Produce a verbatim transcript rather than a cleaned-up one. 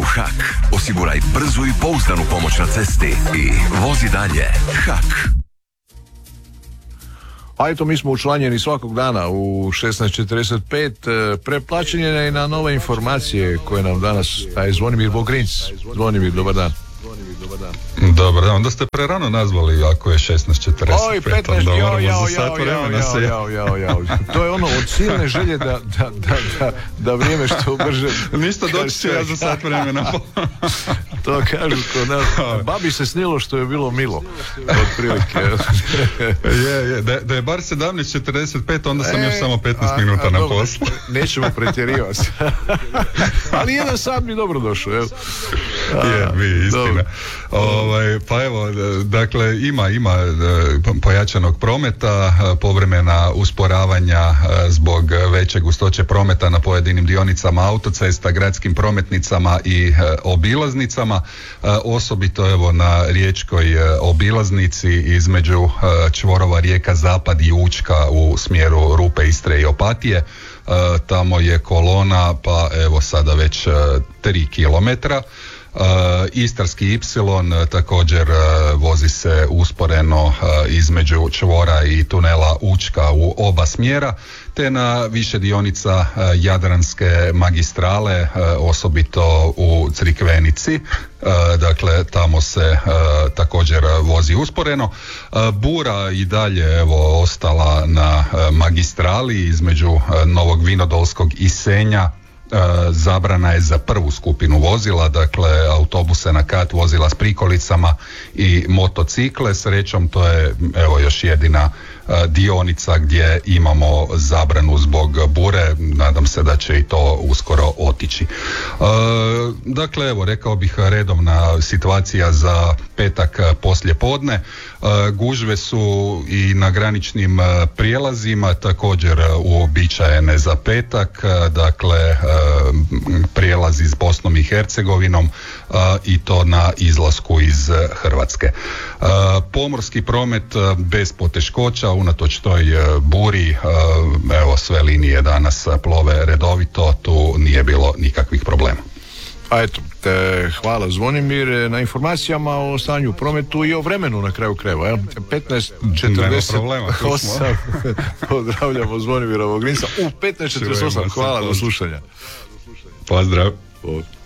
Hak. Osiguraj brzu i pouzdanu pomoć na cesti i vozi dalje. Hak. A eto, mi smo učlanjeni svakog dana u šesnaest četrdeset pet. Preplaćen je i na nove informacije koje nam danas daje Zvonimir Vogrinc. Zvonimir, dobar dan. Dobar dan, onda ste prerano nazvali ako je šesnaest četrdeset pet. Oj, petnaest, jao, jao, jao, jao, jao, jao, jao. To je ono od silne želje da, da, da, da, da vrijeme što brže... Ništa, doći ću ja za sat vremena. To kažu kod nas. Babi se snilo što je bilo milo. Otprilike. je, je, da, da je bar sedamnaest četrdeset pet, onda sam e, još samo petnaest a, minuta a, na poslu. Nećemo pretjerivati. Ali jedan sat mi dobro došao. Evo. A, je, mi, istina. Ovaj, pa evo, dakle, ima, ima pojačanog prometa, povremena usporavanja zbog veće gustoće prometa na pojedinim dionicama autocesta, gradskim prometnicama i obilaznicama, osobito evo na riječkoj obilaznici između čvorova rijeka Zapad i Učka u smjeru Rupe, Istre i Opatije. Tamo je kolona, pa evo sada već tri kilometra. Uh, Istarski Ipsilon uh, također uh, vozi se usporeno uh, između čvora i tunela Učka u oba smjera, te na više dionica uh, Jadranske magistrale, uh, osobito u Crikvenici. Uh, dakle, tamo se uh, također vozi usporeno. Uh, bura i dalje evo ostala na uh, magistrali između uh, Novog Vinodolskog i Senja. Zabrana je za prvu skupinu vozila, dakle autobuse na kat, vozila s prikolicama i motocikle. Srećom to je evo još jedina dionica gdje imamo zabranu zbog bure. Nadam se da će i to uskoro otići. Dakle, evo, rekao bih redovna situacija za petak poslje podne. Gužve su i na graničnim prijelazima također uobičajene za petak, dakle prijelazi s Bosnom i Hercegovinom i to na izlasku iz Hrvatske. Pomorski promet bez poteškoća, unatoč toj buri, evo sve linije danas plove redovito, tu nije bilo nikakvih problema. A eto, te, hvala Zvonimir na informacijama o stanju u prometu i o vremenu na kraju krajeva. petnaest četrdeset osam Pozdravljamo Zvonimira Vogrinca u petnaest četrdeset osam. Hvala, do slušanja. Pozdrav.